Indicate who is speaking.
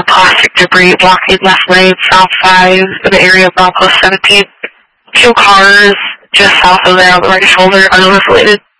Speaker 1: plastic debris blocking left lane, south 5, in the area of Bronco 17. 2 cars just south of there on the right shoulder, unrelated.